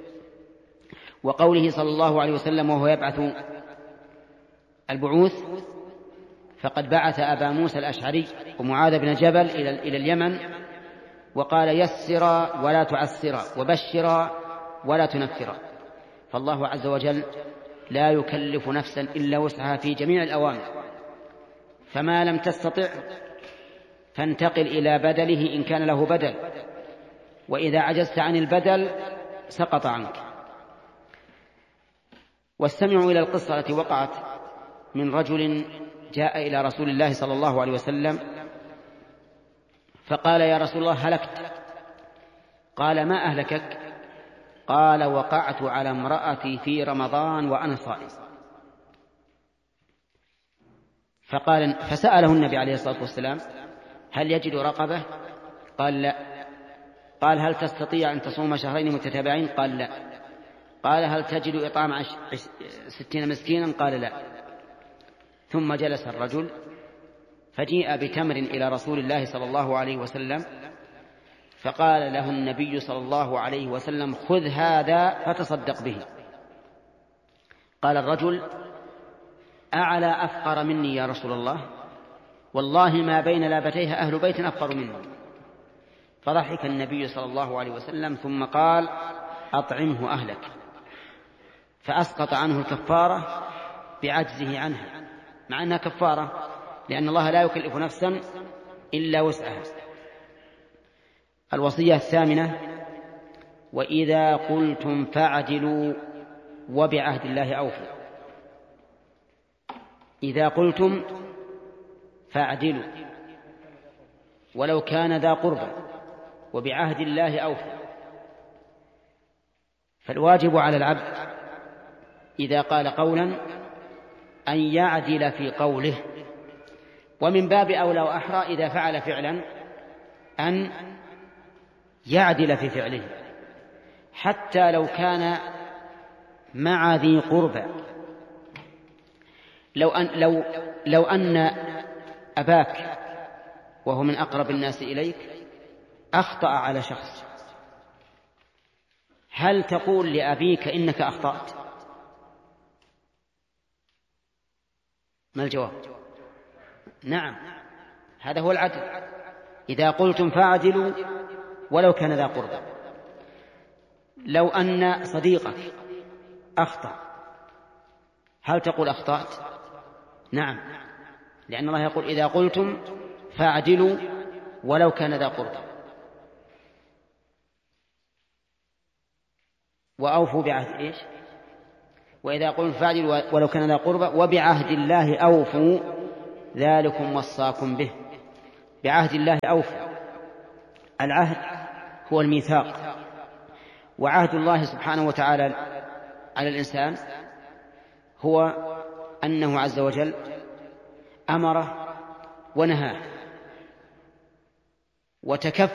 وقوله صلى الله عليه وسلم وهو يبعث البعوث فقد بعث أبا موسى الأشعري ومعاذ بن جبل إلى اليمن وقال يسر ولا تعسر وبشر ولا تنفر. فالله عز وجل لا يكلف نفسا إلا وسعها في جميع الأوامر، فما لم تستطع فانتقل إلى بدله إن كان له بدل، وإذا عجزت عن البدل سقط عنك. واستمعوا إلى القصة التي وقعت من رجل جاء إلى رسول الله صلى الله عليه وسلم فقال يا رسول الله هلكت. قال ما أهلكك؟ قال وقعت على امرأتي في رمضان وأنا صائم. فقال فسأله النبي عليه الصلاة والسلام هل يجد رقبة؟ قال لا. قال هل تستطيع أن تصوم شهرين متتابعين؟ قال لا. قال هل تجد إطعام ستين مسكينا؟ قال لا. ثم جلس الرجل فجيء بتمر إلى رسول الله صلى الله عليه وسلم فقال له النبي صلى الله عليه وسلم خذ هذا فتصدق به. قال الرجل أعلى أفقر مني يا رسول الله، والله ما بين لابتيها أهل بيت أفقر مني. فضحك النبي صلى الله عليه وسلم ثم قال أطعمه أهلك، فأسقط عنه الكفارة بعجزه عنها، مع أنها كفارة لأن الله لا يكلف نفسا إلا وسعها. الوصية الثامنة وإذا قلتم فاعدلوا وبعهد الله أوفوا. إذا قلتم فاعدلوا ولو كان ذا قربى وبعهد الله أوفوا. فالواجب على العبد إذا قال قولا أن يعدل في قوله، ومن باب أولى وأحرى إذا فعل فعلا أن يعدل في فعله حتى لو كان مع ذي قربى. لو أن, لو, لو أن أباك وهو من أقرب الناس إليك أخطأ على شخص، هل تقول لأبيك إنك أخطأت؟ ما الجواب؟ نعم، هذا هو العدل. إذا قلتم فاعدلوا ولو كان ذا قربى. لو أن صديقك أخطأ هل تقول أخطأت؟ نعم، لأن الله يقول إذا قلتم فاعدلوا ولو كان ذا قربى. وأوفوا بعهد إيش؟ وإذا قلتم فاعدلوا ولو كان ذا قربى وبعهد الله أوفوا ذلكم وصاكم به. بعهد الله أوفوا، العهد هو الميثاق، وعهد الله سبحانه وتعالى على الإنسان هو أنه عز وجل أمره ونهاه وتكفل